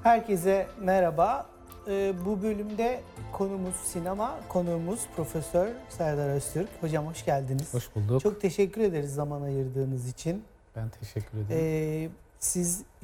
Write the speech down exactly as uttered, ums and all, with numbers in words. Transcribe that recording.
Herkese merhaba. Ee, bu bölümde konumuz sinema, konuğumuz Profesör Serdar Öztürk. Hocam hoş geldiniz. Hoş bulduk. Çok teşekkür ederiz zaman ayırdığınız için. Ben teşekkür ederim. Ee, siz